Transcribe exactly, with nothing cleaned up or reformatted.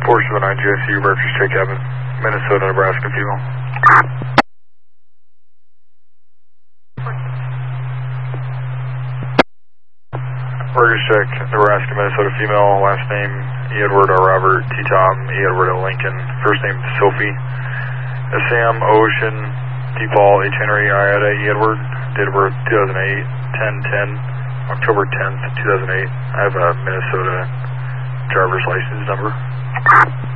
four seven nine G S U, Berkshire Street Cabin, Minnesota, Nebraska, female. Burgess check, Nebraska, Minnesota, female, last name E. Edward R. Robert, T. Tom, E. Edward L. Lincoln, first name Sophie, Sam, Ocean, D. Paul, H. Henry, I. Ada, E. Edward, date of birth two thousand eight, ten ten, October tenth, two thousand eight. I have a Minnesota driver's license number.